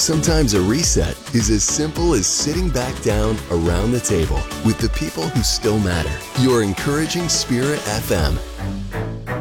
Sometimes a reset is as simple as sitting back down around the table with the people who still matter. Your Encouraging Spirit FM.